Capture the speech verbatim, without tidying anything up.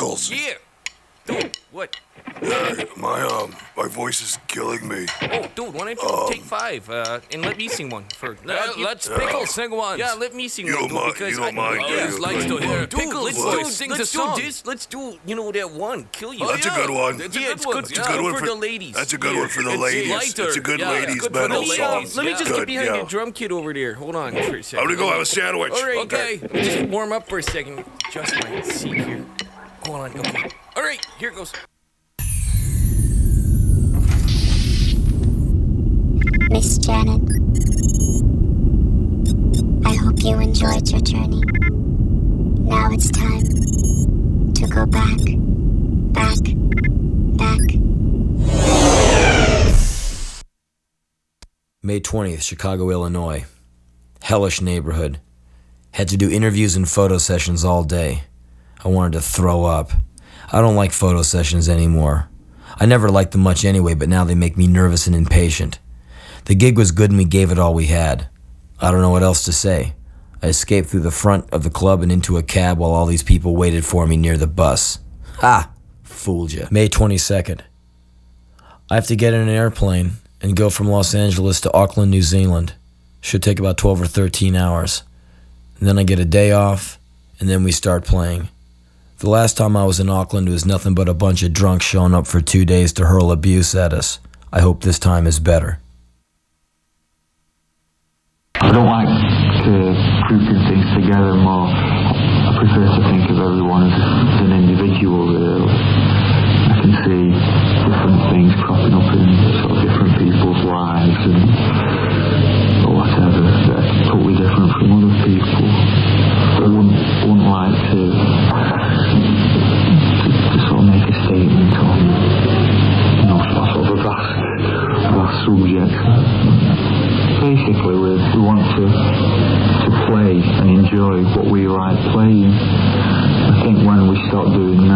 Pickles. Yeah. Dude, what? Yeah, my um, my voice is killing me. Oh, dude, why don't you Um, take five uh, and let me sing one for? Yeah, uh, you- let's Pickles sing one. Yeah, let me sing You one, don't dude, mind- because you don't I, mind, yeah, do you? Always likes to hear dude, Pickles' let's voice do, sings let's a song. do this. Let's do, you know, that one, Kill You. Oh, That's a yeah. good one. It's a Yeah, good it's one. good. It's It's a good good one for for the ladies. That's a good one for the It's ladies. lighter. It's a good Yeah, ladies good for the metal Let me, song. uh, ladies. let me Yeah. just Good, get behind yeah. the drum kit over there. Hold on for a second. I'm gonna go have a sandwich. All right, Okay. Let me just warm up for a second. Just my seat here. Hold on. Okay. All right, here it goes. Miss Janet, I hope you enjoyed your journey. Now it's time to go back, back, back. May twentieth, Chicago, Illinois. Hellish neighborhood. Had to do interviews and photo sessions all day. I wanted to throw up. I don't like photo sessions anymore. I never liked them much anyway, but now they make me nervous and impatient. The gig was good and we gave it all we had. I don't know what else to say. I escaped through the front of the club and into a cab while all these people waited for me near the bus. Ha! Fooled you. May twenty-second. I have to get in an airplane and go from Los Angeles to Auckland, New Zealand. Should take about twelve or thirteen hours. And then I get a day off, and then we start playing. The last time I was in Auckland, it was nothing but a bunch of drunks showing up for two days to hurl abuse at us. I hope this time is better. I don't like uh, grouping things together more. I prefer to think of everyone as, as an individual, really. I can see different things cropping up in sort of different people's lives and or whatever that are totally different from other people. I wouldn't, wouldn't like to, to, to sort of make a statement on, you know, sort of a vast, vast subject. Basically, we, we want to to play and enjoy what we like playing. I think when we stop doing that,